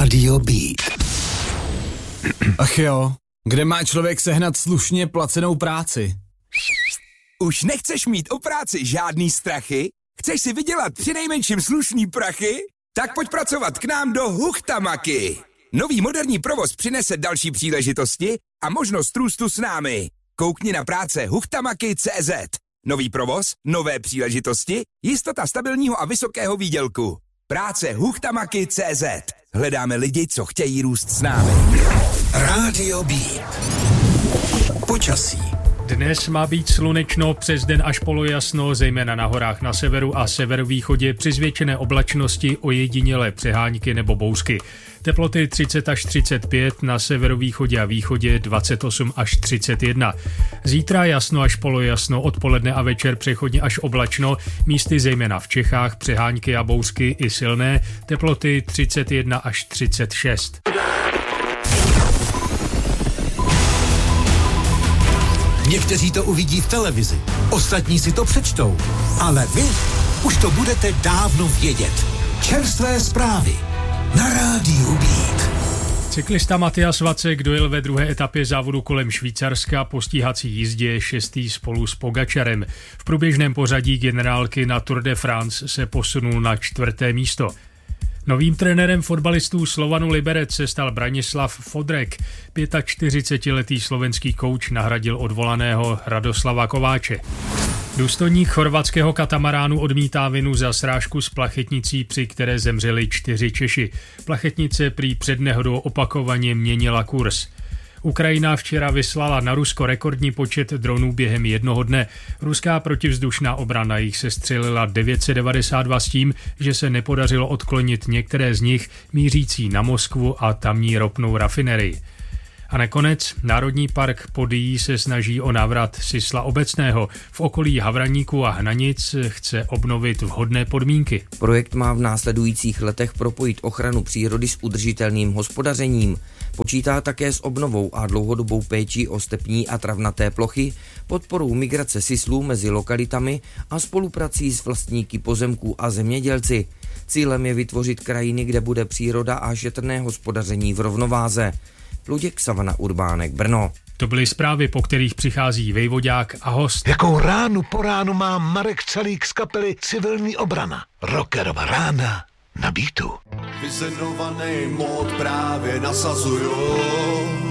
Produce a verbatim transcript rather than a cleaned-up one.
Rádio Beat. Ach jo, kde má člověk sehnat slušně placenou práci? Už nechceš mít o práci žádný strachy? Chceš si vydělat přinejmenším slušný prachy? Tak pojď pracovat k nám do Huchtamaky. Nový moderní provoz přinese další příležitosti a možnost růstu s námi. Koukni na práce huchtamaky tečka cé zet. Nový provoz, nové příležitosti, jistota stabilního a vysokého výdělku. Práce huchtamaky tečka cé zet. Hledáme lidi, co chtějí růst s námi. Rádio Beat. Počasí. Dnes má být slunečno, přes den až polojasno, zejména na horách na severu a severovýchodě při zvětšené oblačnosti, ojedinělé přehánky nebo bouřky. Teploty třicet až třicet pět, na severovýchodě a východě dvacet osm až třicet jedna. Zítra jasno až polojasno, odpoledne a večer přechodně až oblačno, místy zejména v Čechách přehánky a bouřky i silné, teploty třicet jedna až třicet šest. Někteří to uvidí v televizi, ostatní si to přečtou, ale vy už to budete dávno vědět. Čerstvé zprávy na Rádiu Beat. Cyklista Matthias Vacek dojel ve druhé etapě závodu kolem Švýcarska po stíhací jízdě šestý spolu s Pogačarem. V průběžném pořadí generálky na Tour de France se posunul na čtvrté místo. Novým trenérem fotbalistů Slovanu Liberec se stal Branislav Fodrek. čtyřicetiletý slovenský kouč nahradil odvolaného Radoslava Kováče. Důstojník chorvatského katamaránu odmítá vinu za srážku s plachetnicí, při které zemřeli čtyři Češi. Plachetnice prý před nehodou opakovaně měnila kurz. Ukrajina včera vyslala na Rusko rekordní počet dronů během jednoho dne. Ruská protivzdušná obrana jich sestřelila devět set devadesát dva s tím, že se nepodařilo odklonit některé z nich mířící na Moskvu a tamní ropnou rafinerii. A nakonec Národní park Podyjí se snaží o návrat sisla obecného. V okolí Havraníku a Hnanic chce obnovit vhodné podmínky. Projekt má v následujících letech propojit ochranu přírody s udržitelným hospodařením. Počítá také s obnovou a dlouhodobou péčí o stepní a travnaté plochy, podporou migrace sislů mezi lokalitami a spoluprací s vlastníky pozemků a zemědělci. Cílem je vytvořit krajiny, kde bude příroda a šetrné hospodaření v rovnováze. Luděk Savana Urbánek, Brno. To byly zprávy, po kterých přichází Vejvodák a host. Jakou ránu po ránu má Marek Calík z kapely Civilní obrana. Rockerova rána na beatu. Vyzenovaný mód právě nasazuju.